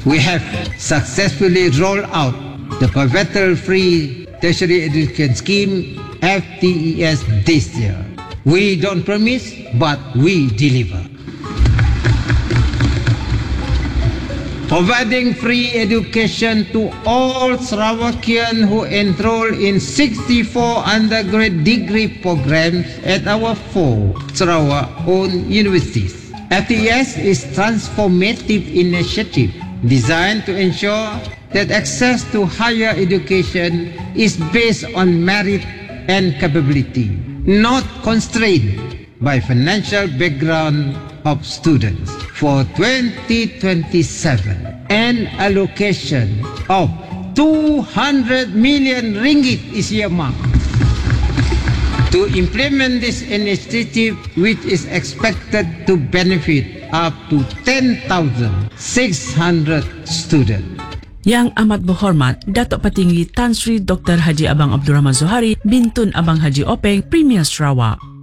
We have successfully rolled out the pivotal free tertiary education scheme FTES this year. We don't promise, but we deliver. Providing free education to all Sarawakian who enroll in 64 undergraduate degree programs at our 4 Sarawak-owned universities. FTES is transformative initiative designed to ensure that access to higher education is based on merit and capability, not constrained by financial background of students. For 2027, an allocation of 200 million ringgit is earmarked to implement this initiative, which is expected to benefit up to 10,600 students. Yang amat berhormat, Datuk Patinggi Tan Sri Dr. Haji Abang Abdul Rahman Zohari, Bintun Abang Haji Openg, Premier Sarawak.